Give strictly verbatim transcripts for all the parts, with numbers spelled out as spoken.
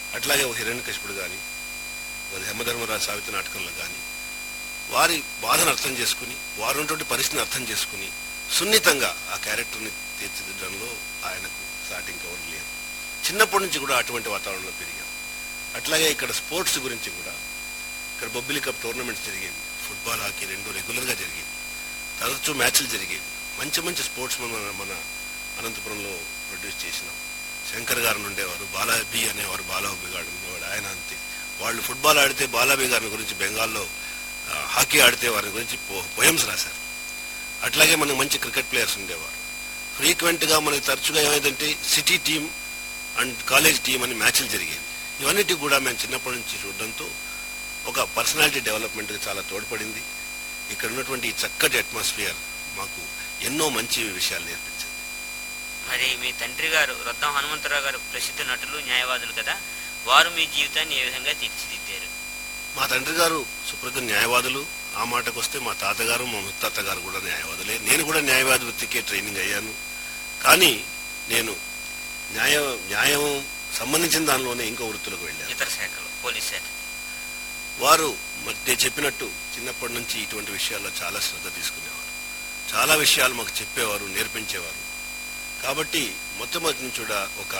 అట్లాగే ఒక హిరణ్యకశిపుడు కానీ యమధర్మరాజు సావిత్రి నాటకంలో కానీ వారి బాధను అర్థం చేసుకుని వారు ఉన్నటువంటి పరిస్థితిని అర్థం చేసుకుని సున్నితంగా ఆ క్యారెక్టర్ని తీర్చిదిద్దడంలో ఆయనకు సాటి ఇంకెవరు లేరు. చిన్నప్పటి నుంచి కూడా అటువంటి వాతావరణంలో పెరిగాం. అట్లాగే ఇక్కడ స్పోర్ట్స్ గురించి కూడా ఇక్కడ బొబ్బిలి కప్ టోర్నమెంట్స్ జరిగేవి, ఫుట్బాల్ హాకీ రెండు రెగ్యులర్గా జరిగేవి, తరచూ మ్యాచ్లు జరిగేవి. మంచి మంచి స్పోర్ట్స్ మన మన అనంతపురంలో ప్రొడ్యూస్ చేసినాం. శంకర్ గారు ఉండేవారు, బాలాబీ అనేవారు, బాలాబీ గారు ఉండేవాడు, ఆయన అంతే. వాళ్ళు ఫుట్బాల్ ఆడితే బాలాబీ గారి గురించి బెంగాల్లో, హాకీ ఆడితే వారి గురించి పోయమ్స్ రాశారు. అట్లాగే మనకు మంచి క్రికెట్ ప్లేయర్స్ ఉండేవారు. ఫ్రీక్వెంట్గా మనకి తరచుగా ఏమైందంటే city team and college team అని మ్యాచ్లు జరిగేవి. ఇవన్నిటి కూడా మేము చిన్నప్పటి నుంచి చూడడంతో ఒక పర్సనాలిటీ డెవలప్మెంట్కి చాలా తోడ్పడింది. ఇక్కడ ఉన్నటువంటి ఈ చక్కటి అట్మాస్ఫియర్ మాకు ఎన్నో మంచి విషయాలు నేర్పించింది. మరి మీ తండ్రి గారు రొద్దం హనుమంతరావు గారు ప్రసిద్ధ నటులు, న్యాయవాదులు కదా, వారు మీ జీవితాన్ని ఏ విధంగా తీర్చిదిద్దారు? మా తండ్రి గారు సుప్రసిద్ధ న్యాయవాదులు. ఆ మాటకు వస్తే మా తాతగారు, మా ముత్తాత గారు కూడా న్యాయవాదులే. నేను కూడా న్యాయవాది వృత్తికే ట్రైనింగ్ అయ్యాను. కానీ నేను న్యాయ న్యాయం సంబంధించిన దానిలోనే ఇంకో వృత్తులకు వెళ్ళాను, ఇతర శాఖలు, పోలీస్ శాఖ. వారు నేను చెప్పినట్టు చిన్నప్పటి నుంచి ఇటువంటి విషయాల్లో చాలా శ్రద్ధ తీసుకునేవారు. చాలా విషయాలు మాకు చెప్పేవారు, నేర్పించేవారు. కాబట్టి మొట్టమొదటి నుంచి కూడా ఒక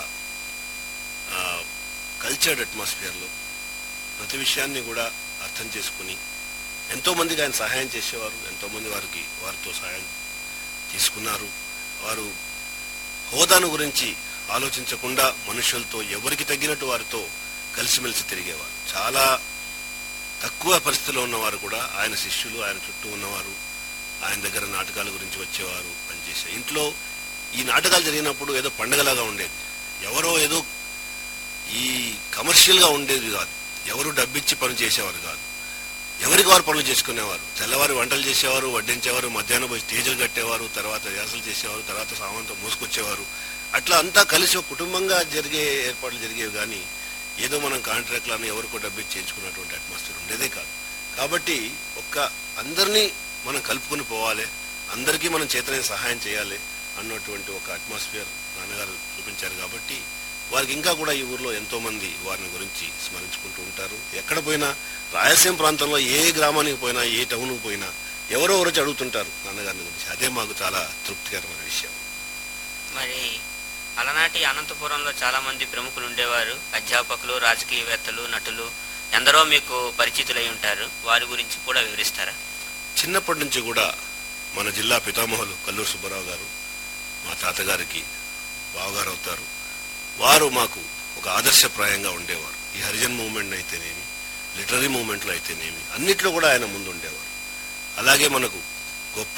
కల్చర్డ్ అట్మాస్ఫియర్లో ప్రతి విషయాన్ని కూడా అర్థం చేసుకుని ఎంతోమందికి ఆయన సహాయం చేసేవారు. ఎంతోమంది వారికి వారితో సహాయం తీసుకున్నారు. వారు హోదాను గురించి ఆలోచించకుండా మనుషులతో ఎవరికి తగ్గినట్టు వారితో కలిసిమెలిసి తిరిగేవారు. చాలా తక్కువ పరిస్థితిలో ఉన్నవారు కూడా ఆయన శిష్యులు, ఆయన చుట్టూ ఉన్నవారు ఆయన దగ్గర నాటకాల గురించి వచ్చేవారు, పనిచేసే. ఇంట్లో ఈ నాటకాలు జరిగినప్పుడు ఏదో పండగలాగా ఉండేది. ఎవరో ఏదో ఈ కమర్షియల్గా ఉండేది కాదు. ఎవరు డబ్బిచ్చి పని చేసేవారు కాదు. ఎవరికి వారు పనులు చేసుకునేవారు. తెల్లవారు వంటలు చేసేవారు, వడ్డించేవారు, మధ్యాహ్నం పోయి స్టేజీలు కట్టేవారు, తర్వాత రిహార్సల్ చేసేవారు, తర్వాత సామాన్తో మోసుకొచ్చేవారు. అట్లా అంతా కలిసి ఒక కుటుంబంగా జరిగే ఏర్పాట్లు జరిగేవి. కానీ ఏదో మనం కాంట్రాక్ట్లను ఎవరికో డబ్బిచ్చి చేయించుకున్నటువంటి అట్మాస్ఫియర్ ఉండేదే కాదు. కాబట్టి ఒక్క అందరినీ మనం కలుపుకొని పోవాలి, అందరికీ మనం చేతనే సహాయం చేయాలి అన్నటువంటి ఒక అట్మాస్ఫియర్ నాన్నగారు చూపించారు. కాబట్టి వారికి ఇంకా కూడా ఈ ఊర్లో ఎంతో మంది వారిని గురించి స్మరించుకుంటూ ఉంటారు. ఎక్కడ పోయినా రాయలసీమ ప్రాంతంలో ఏ గ్రామానికి పోయినా, ఏ టౌన్కి పోయినా ఎవరో వచ్చి అడుగుతుంటారు నాన్నగారిని గురించి. అదే మాకు చాలా తృప్తికరమైన విషయం. మరి అలనాటి అనంతపురంలో చాలా మంది ప్రముఖులు ఉండేవారు, అధ్యాపకులు, రాజకీయవేత్తలు, నటులు ఎందరో మీకు పరిచితులై ఉంటారు. వారి గురించి కూడా వివరిస్తారా? చిన్నప్పటి నుంచి కూడా మన జిల్లా పితామహులు కల్లూరు సుబ్బారావు గారు మా తాతగారికి బావగారు అవుతారు. వారు మాకు ఒక ఆదర్శప్రాయంగా ఉండేవారు. ఈ హరిజన్ మూవ్మెంట్ అయితేనేమి, లిటరరీ మూవ్మెంట్లో అయితేనేమి, అన్నిట్లో కూడా ఆయన ముందు ఉండేవారు. అలాగే మనకు గొప్ప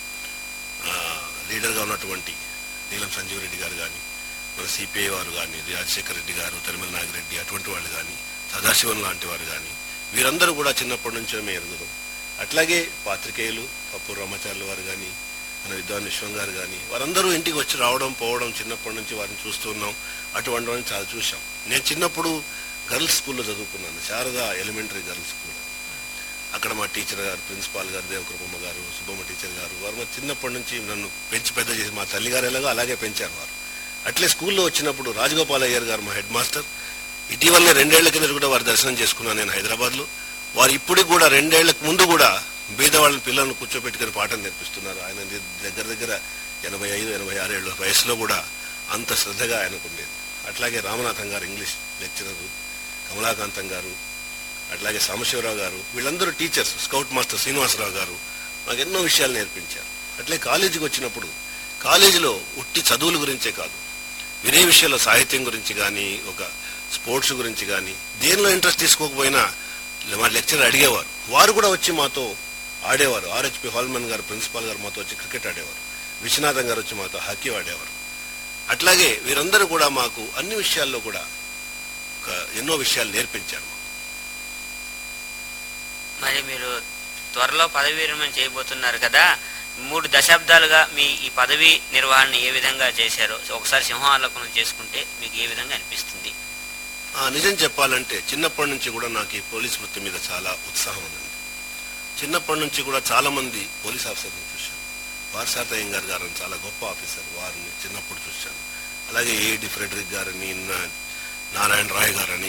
లీడర్గా ఉన్నటువంటి నీలం సంజీవ్ రెడ్డి గారు కానీ, మన సిపిఐ వారు కానీ, రాజశేఖర రెడ్డి గారు, తిరుమల నాగిరెడ్డి అటువంటి వాళ్ళు కానీ, సదాశివన్ లాంటి వారు కానీ, వీరందరూ కూడా చిన్నప్పటి నుంచే మేము ఎరుగుదాం. అట్లాగే పాత్రికేయులు పప్పు రామాచార్యుల వారు కానీ, మన విద్వాన్ విశ్వం గారు కానీ, వారందరూ ఇంటికి వచ్చి రావడం పోవడం చిన్నప్పటి నుంచి వారిని చూస్తున్నాం. అటువంటి వారిని చాలా చూసాం. నేను చిన్నప్పుడు గర్ల్స్ స్కూల్లో చదువుకున్నాను, శారదా ఎలిమెంటరీ గర్ల్స్ స్కూల్. అక్కడ మా టీచర్ గారు, ప్రిన్సిపాల్ గారు, దేవకృపమ్మ గారు, సుబ్బమ్మ టీచర్ గారు, వారు మా చిన్నప్పటి నుంచి నన్ను పెంచి పెద్ద చేసి, మా తల్లిగారు ఎలాగో అలాగే పెంచారు వారు. అట్లే స్కూల్లో వచ్చినప్పుడు రాజగోపాల్ అయ్యర్ గారు మా హెడ్ మాస్టర్. ఇటీవలనే రెండేళ్ల కింద కూడా వారి దర్శనం చేసుకున్నాను నేను హైదరాబాద్లో. వారు ఇప్పటికి కూడా రెండేళ్లకు ముందు కూడా బీదవాళ్ళని పిల్లలను కూర్చోపెట్టుకుని పాఠం నేర్పిస్తున్నారు. ఆయన దగ్గర దగ్గర ఎనభై ఐదు ఎనభై ఆరేళ్ల వయసులో కూడా అంత శ్రద్ధగా ఆయనకు ఉండేది. అట్లాగే రామనాథం గారు ఇంగ్లీష్ లెక్చరరు, కమలాకాంతం గారు, అట్లాగే సాంబశివరావు గారు, వీళ్ళందరూ టీచర్స్. స్కౌట్ మాస్టర్ శ్రీనివాసరావు గారు మాకు ఎన్నో విషయాలు నేర్పించారు. అట్లే కాలేజీకి వచ్చినప్పుడు కాలేజీలో ఉట్టి చదువుల గురించే కాదు, వేరే విషయాల్లో సాహిత్యం గురించి కానీ, ఒక స్పోర్ట్స్ గురించి కానీ, దేనిలో ఇంట్రెస్ట్ తీసుకోకపోయినా మా లెక్చరర్ అడిగేవారు. వారు కూడా వచ్చి మాతో ఆడేవారు. ఆర్హెచ్పి హాల్మన్ గారు ప్రిన్సిపాల్ గారు మాతో వచ్చి క్రికెట్ ఆడేవారు. విశ్వనాథం గారు వచ్చి మాతో హాకీ ఆడేవారు. అట్లాగే వీరందరూ కూడా మాకు అన్ని విషయాల్లో కూడా ఎన్నో విషయాలు నేర్పించారు. మరి మీరు త్వరలో పదవి విరమణ చేయబోతున్నారు కదా, మూడు దశాబ్దాలుగా మీ ఈ పదవి నిర్వహణ ఏ విధంగా చేశారో ఒకసారి సింహావలోకనం చేసుకుంటే మీకు ఏ విధంగా అనిపిస్తుంది? నిజం చెప్పాలంటే చిన్నప్పటి నుంచి కూడా నాకు ఈ పోలీస్ వృత్తి మీద చాలా ఉత్సాహం ఉందండి. చిన్నప్పటి నుంచి కూడా చాలా మంది పోలీస్ ఆఫీసర్ని చూశాను. వారసాత అయ్యంగార్ గారని చాలా గొప్ప ఆఫీసర్, వారిని చిన్నప్పుడు చూశాను. అలాగే ఏడి ఫ్రెడరిక్ గారని, నారాయణ రాయ్ గారని,